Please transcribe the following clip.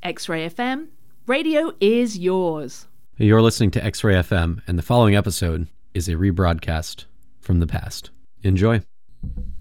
X-Ray FM, radio is yours. You're listening to X-Ray FM, and the following episode is a rebroadcast from the past. Enjoy.